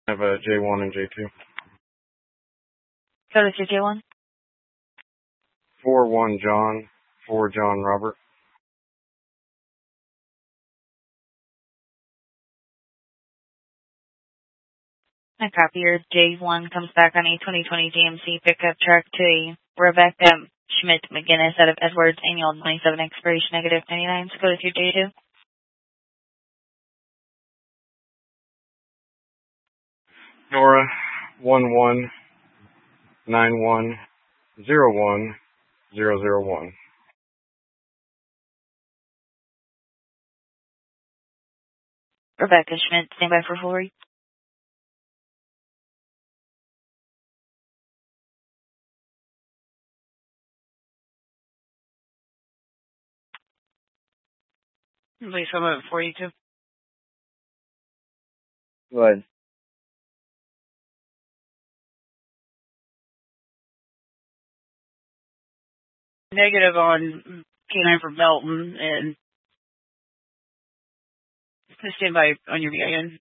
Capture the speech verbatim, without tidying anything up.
I have a J one and J two. Go to your J one. four one John, four John Robert. A copy your J one comes back on a twenty twenty G M C pickup truck to a Rebecca Schmidt McGinnis out of Edwards, annual twenty-seven, expiration negative ninety-nine. So go with your J two. Nora, one one nine one zero one zero zero one. Rebecca Schmidt, stand by for full read. Please come up for you too. Go ahead. Negative on K nine for Belton, and stand by on your V I N.